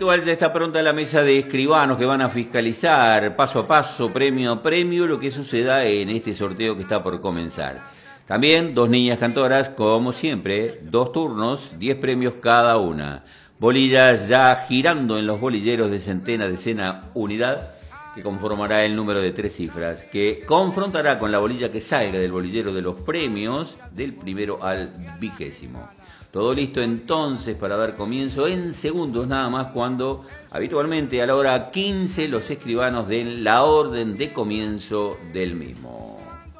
habitual, ya está pronta la mesa de escribanos que van a fiscalizar paso a paso, premio a premio, lo que suceda en este sorteo que está por comenzar. También 2 niñas cantoras, como siempre, 2 turnos, 10 premios cada una. Bolillas ya girando en los bolilleros de centena, decena, unidad, que conformará el número de 3 cifras, que confrontará con la bolilla que salga del bolillero de los premios del primero al 20º. Todo listo entonces para dar comienzo en segundos nada más, cuando habitualmente a la hora 15 los escribanos den la orden de comienzo del mismo.